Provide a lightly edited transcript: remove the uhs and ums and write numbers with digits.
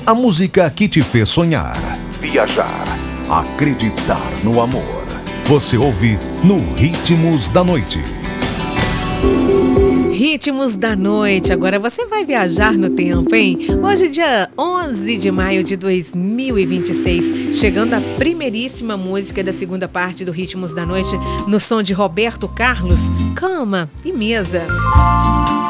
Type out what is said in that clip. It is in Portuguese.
A música que te fez sonhar, viajar, acreditar no amor. Você ouve no Ritmos da Noite. Ritmos da Noite, agora você vai viajar no tempo, hein? Hoje, dia 11 de maio de 2026, chegando a primeiríssima música da segunda parte do Ritmos da Noite, no som de Roberto Carlos, Cama e Mesa.